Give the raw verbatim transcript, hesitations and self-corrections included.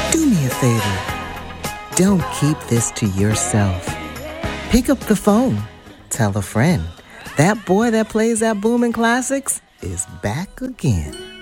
Do me a favor. Don't keep this to yourself. Pick up the phone. Tell a friend. That boy that plays that booming classics is back again.